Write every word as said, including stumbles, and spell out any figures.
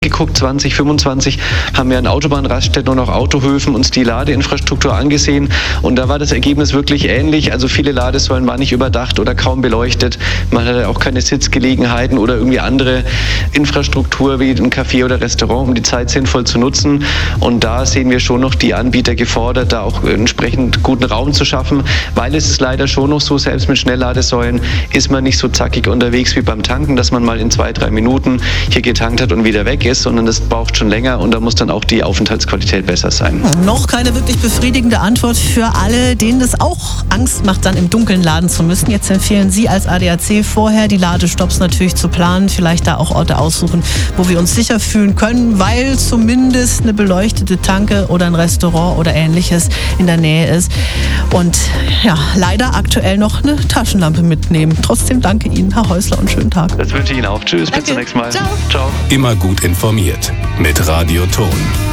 geguckt, zwanzig fünfundzwanzig haben wir an Autobahnraststätten und auch Autohöfen uns die Ladeinfrastruktur angesehen und da war das Ergebnis wirklich ähnlich. Also viele Ladesäulen waren nicht überdacht oder kaum beleuchtet. Man hatte auch keine Sitzgelegenheiten oder irgendwie andere Infrastruktur wie ein Café oder Restaurant, um die Zeit sinnvoll zu nutzen. Und da sehen wir schon noch die Anbieter gefordert, da auch entsprechend guten Raum zu schaffen, weil es ist leider schon noch so, selbst mit Schnellladesäulen ist man nicht so zackig unterwegs wie beim Tanken, dass man mal in zwei, drei Minuten hier getankt hat und wieder weg ist. Ist, sondern das braucht schon länger und da muss dann auch die Aufenthaltsqualität besser sein. Noch keine wirklich befriedigende Antwort für alle, denen das auch Angst macht, dann im Dunkeln laden zu müssen. Jetzt empfehlen Sie als A D A C vorher, die Ladestops natürlich zu planen, vielleicht da auch Orte aussuchen, wo wir uns sicher fühlen können, weil zumindest eine beleuchtete Tanke oder ein Restaurant oder ähnliches in der Nähe ist. Und ja, leider aktuell noch eine Taschenlampe mitnehmen. Trotzdem danke Ihnen, Herr Häusler, und schönen Tag. Das wünsche ich Ihnen auch. Tschüss, danke. Bis zum nächsten Mal. Ciao. Ciao. Immer gut informiert mit Radio Ton.